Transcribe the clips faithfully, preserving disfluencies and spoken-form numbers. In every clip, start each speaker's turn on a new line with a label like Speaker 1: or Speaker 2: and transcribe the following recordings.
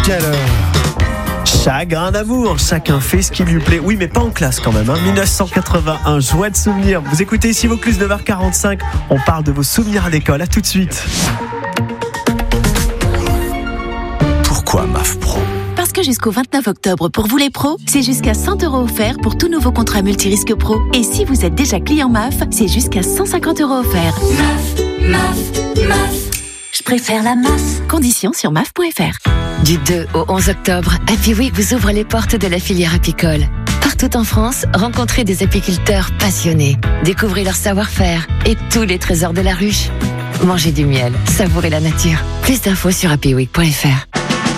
Speaker 1: alors.
Speaker 2: Chagrin d'amour, chacun fait ce qui lui plaît. Oui, mais pas en classe quand même. Hein. dix-neuf cent quatre-vingt-un, joie de souvenirs. Vous écoutez ici Vaucluse, neuf heures quarante-cinq. On parle de vos souvenirs à l'école. À tout de suite.
Speaker 3: Pourquoi M A F Pro ?
Speaker 4: Parce que jusqu'au vingt-neuf octobre, pour vous les pros, c'est jusqu'à cent euros offerts pour tout nouveau contrat multirisque pro. Et si vous êtes déjà client M A F, c'est jusqu'à cent cinquante euros offerts.
Speaker 5: M A F, M A F, M A F. Je préfère la M A F.
Speaker 4: Conditions sur M A F point F R.
Speaker 6: Du deux au onze octobre, Happy Week vous ouvre les portes de la filière apicole. Partout en France, rencontrez des apiculteurs passionnés. Découvrez leur savoir-faire et tous les trésors de la ruche. Mangez du miel, savourez la nature. Plus d'infos sur happy week point F R.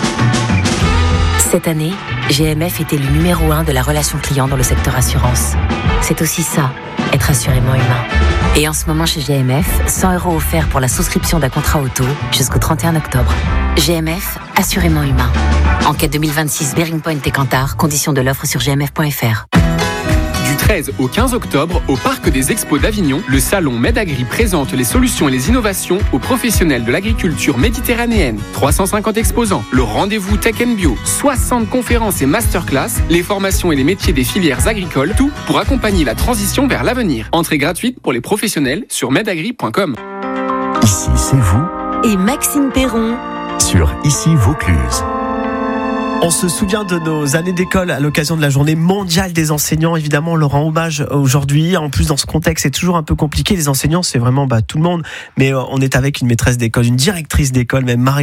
Speaker 7: Cette année, G M F est élu numéro un de la relation client dans le secteur assurance. C'est aussi ça, être assurément humain. Et en ce moment chez G M F, cent euros offerts pour la souscription d'un contrat auto jusqu'au trente et un octobre. G M F, assurément humain. Enquête deux mille vingt-six, Bearing Point et Kantar, conditions de l'offre sur g m f point f r.
Speaker 8: Du treize au quinze octobre, au Parc des Expos d'Avignon, le salon MedAgri présente les solutions et les innovations aux professionnels de l'agriculture méditerranéenne. trois cent cinquante exposants, le rendez-vous Tech and Bio, soixante conférences et masterclass, les formations et les métiers des filières agricoles, tout pour accompagner la transition vers l'avenir. Entrée gratuite pour les professionnels sur medagri point com.
Speaker 3: Ici, c'est vous
Speaker 7: Et Maxime Perron
Speaker 3: sur Ici Vaucluse.
Speaker 2: On se souvient de nos années d'école à l'occasion de la journée mondiale des enseignants. Évidemment, on leur rend hommage aujourd'hui. En plus, dans ce contexte, c'est toujours un peu compliqué. Les enseignants, c'est vraiment bah, tout le monde. Mais euh, on est avec une maîtresse d'école, une directrice d'école, même Marie.